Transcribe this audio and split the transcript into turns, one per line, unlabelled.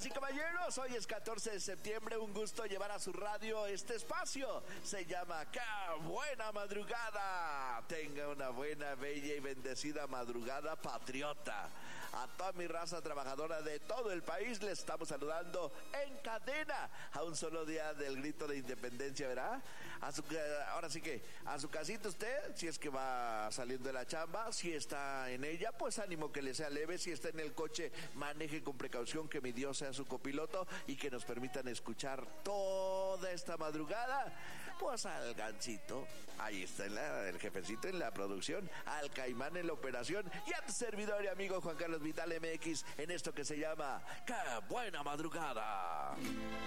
Damas y caballeros, hoy es 14 de septiembre, un gusto llevar a su radio este espacio. Se llama ¡Qué buena madrugada! Tenga una buena, bella y bendecida madrugada patriota. A toda mi raza trabajadora de todo el país le estamos saludando en cadena a un solo día del grito de independencia, ¿verdad? Ahora sí que a su casita usted, si es que va saliendo de la chamba, si está en ella, pues ánimo que le sea leve. Si está en el coche, maneje con precaución, que mi Dios sea su copiloto y que nos permitan escuchar toda esta madrugada. Pues al Gancito, ahí está el jefecito en la producción, al Caimán en la operación y a tu servidor y amigo Juan Carlos Vital MX en esto que se llama ¡Qué buena madrugada!